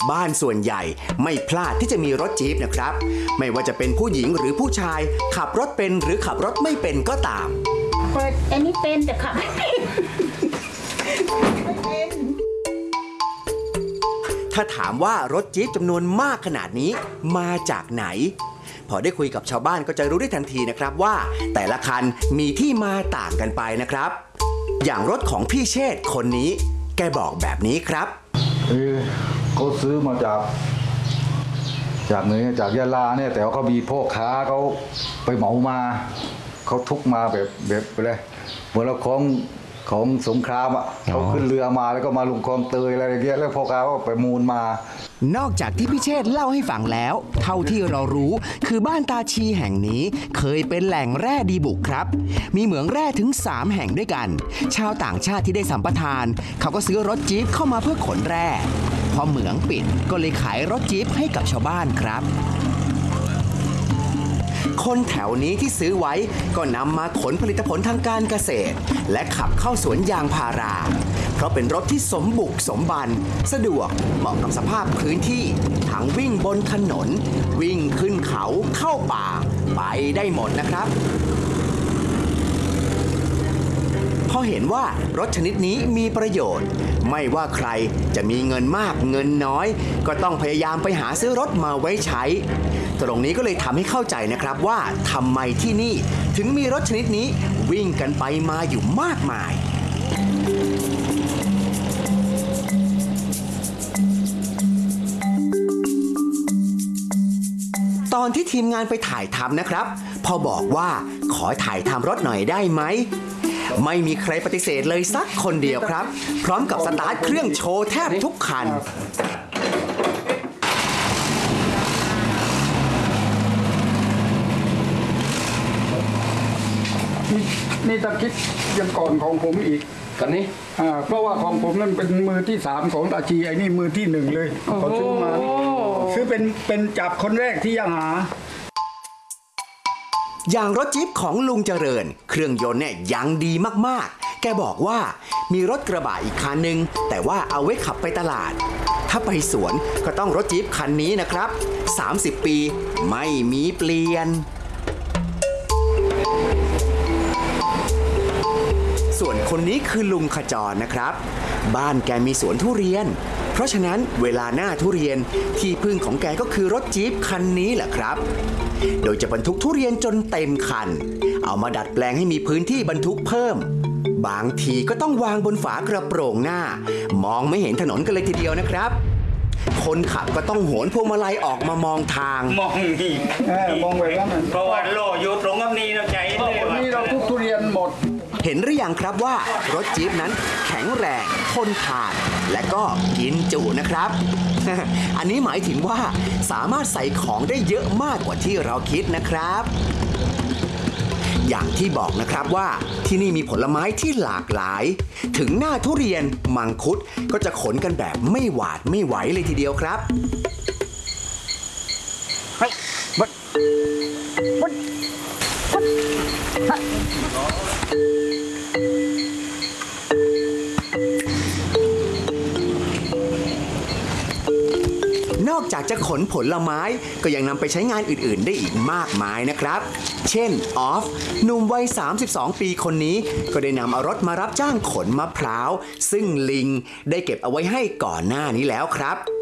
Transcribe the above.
บ้านส่วนใหญ่ไม่พลาดที่จะมีรถจี๊ปนะครับไม่ว่าจะเป็นผู้หญิงหรือผู้ชายขับรถเป็นหรือขับรถไม่เป็นก็ตามเปิดอันนี้เป็นแต่ขับไม่เป็นถ้าถามว่ารถจี๊ปจำนวนมากขนาดนี้มาจากไหนพอได้คุยกับชาวบ้านก็จะรู้ได้ทันทีนะครับว่าแต่ละคันมีที่มาต่างกันไปนะครับอย่างรถของพี่เชษฐ์คนนี้แกบอกแบบนี้ครับเขาซื้อมาจากไหนจากยะลาเนี่ยแต่ว่าเขามีพ่อค้าเขาไปเหมามาเขาทุกมาแบบอะไรเหมือนเราของสงครามอ่ะเขาขึ้นเรือมาแล้วก็มาลงคลองเตยอะไรอย่างเงี้ยแล้วพ่อค้าก็ไปมูลมานอกจากที่พี่เชษฐ์เล่าให้ฟังแล้วเท่าที่เรารู้คือบ้านตาชีแห่งนี้เคยเป็นแหล่งแร่ดีบุกครับมีเหมืองแร่ถึง3แห่งด้วยกันชาวต่างชาติที่ได้สัมปทานเขาก็ซื้อรถจี๊ปเข้ามาเพื่อขนแร่พอเหมืองปิดก็เลยขายรถจี๊ปให้กับชาวบ้านครับคนแถวนี้ที่ซื้อไว้ก็นำมาขนผลิตผลทางการเกษตรและขับเข้าสวนยางพาราเพราะเป็นรถที่สมบุกสมบันสะดวกเหมาะกับสภาพพื้นที่ทั้งวิ่งบนถนนวิ่งขึ้นเขาเข้าป่าไปได้หมดนะครับพอเห็นว่ารถชนิดนี้มีประโยชน์ไม่ว่าใครจะมีเงินมากเงินน้อยก็ต้องพยายามไปหาซื้อรถมาไว้ใช้ตรงนี้ก็เลยทำให้เข้าใจนะครับว่าทำไมที่นี่ถึงมีรถชนิดนี้วิ่งกันไปมาอยู่มากมายตอนที่ทีมงานไปถ่ายทำนะครับพอบอกว่าขอถ่ายทำรถหน่อยได้ไหมไม่มีใครปฏิเสธเลยสักคนเดียวครับพร้อมกับสตาร์ทเครื่องโชว์แทบทุกคันนี่ตะคิดยังก่อนของผมอีกกันนี้เพราะว่าของผมนั่นเป็นมือที่3ของตาชีไอ้นี่มือที่1เลยเขาซื้อมาซื้อเป็นจับคนแรกที่ยังหาอย่างรถจี๊ปของลุงเจริญเครื่องยนต์เนี่ยยังดีมากๆแกบอกว่ามีรถกระบะอีกคันหนึ่งแต่ว่าเอาไว้ขับไปตลาดถ้าไปสวนก็ต้องรถจี๊ปคันนี้นะครับ30 ปีไม่มีเปลี่ยนส่วนคนนี้คือลุงขจรนะครับบ้านแกมีสวนทุเรียนเพราะฉะนั้นเวลาหน้าทุเรียนที่พึ่งของแกก็คือรถจี๊ปคันนี้แหละครับโดยจะบรรทุกทุเรียนจนเต็มคันเอามาดัดแปลงให้มีพื้นที่บรรทุกเพิ่มบางทีก็ต้องวางบนฝากระโปรงหน้ามองไม่เห็นถนนกันเลยทีเดียวนะครับคนขับก็ต้องโหนพวงมาลัยออกมามองทางมองนี่มองไปแล้วมันเพราะว่าโลอยู่ตรงกับนี้เราใจเลยนี่เราทุเรียนหมดเห็นหรือยังครับว่ารถจี๊ปนั้นแข็งแรงทนทานและก็กินจุนะครับ อันนี้หมายถึงว่าสามารถใส่ของได้เยอะมากกว่าที่เราคิดนะครับอย่างที่บอกนะครับว่าที่นี่มีผลไม้ที่หลากหลายถึงหน้าทุเรียนมังคุดก็จะขนกันแบบไม่หวาดไม่ไหวเลยทีเดียวครับนอกจากจะขนผลไม้ก็ยังนำไปใช้งานอื่นๆได้อีกมากมายนะครับเช่นออฟหนุ่มวัย32 ปีคนนี้ก็ได้นำเอารถมารับจ้างขนมะพร้าวซึ่งลิงได้เก็บเอาไว้ให้ก่อนหน้านี้แล้วครับ